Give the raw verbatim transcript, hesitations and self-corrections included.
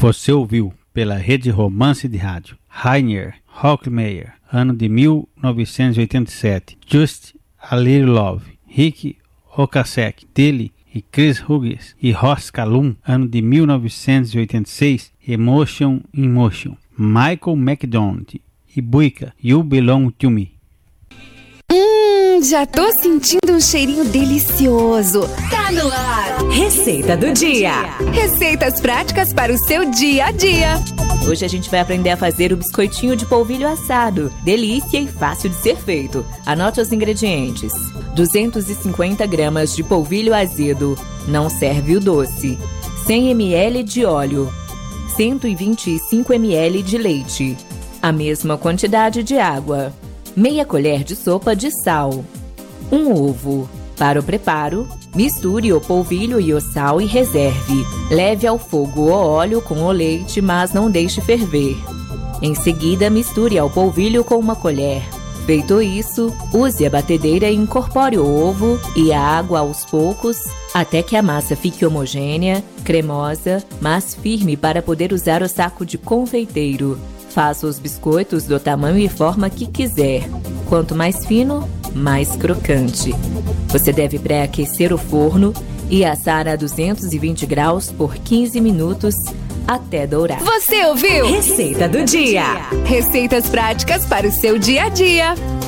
Você ouviu pela Rede Romance de Rádio Rainer Hochmeier, ano de mil novecentos e oitenta e sete, Just a Little Love, Rick Ocasek, dele e Chris Hughes e Ross Calum, ano de mil novecentos e oitenta e seis, Emotion in Motion, Michael McDonald e Buica, You Belong to Me. Hum, já tô sentindo um cheirinho delicioso. Tá no ar. Receita do dia. Receitas práticas para o seu dia a dia. Hoje a gente vai aprender a fazer o biscoitinho de polvilho assado. Delícia e fácil de ser feito. Anote os ingredientes. duzentos e cinquenta gramas de polvilho azedo. Não serve o doce. cem mililitros de óleo. cento e vinte e cinco mililitros de leite. A mesma quantidade de água. Meia colher de sopa de sal. Um ovo. Para o preparo, misture o polvilho e o sal e reserve. Leve ao fogo o óleo com o leite, mas não deixe ferver. Em seguida, misture ao polvilho com uma colher. Feito isso, use a batedeira e incorpore o ovo e a água aos poucos, até que a massa fique homogênea, cremosa, mas firme para poder usar o saco de confeiteiro. Faça os biscoitos do tamanho e forma que quiser. Quanto mais fino, mais crocante. Você deve pré-aquecer o forno e assar a duzentos e vinte graus por quinze minutos até dourar. Você ouviu? Receita do dia. Receitas práticas para o seu dia a dia.